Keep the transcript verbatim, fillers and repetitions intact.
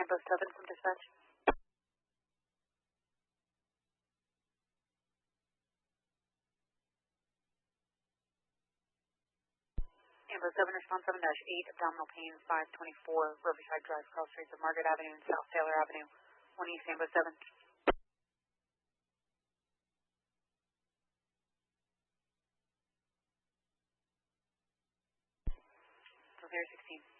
Ambo seven from dispatch. Ambo seven, response seven dash eight, abdominal pain, five twenty-four, Riverside Drive, cross streets of Margaret Avenue and South Taylor Avenue, one East Ambo seven. Revere sixteen.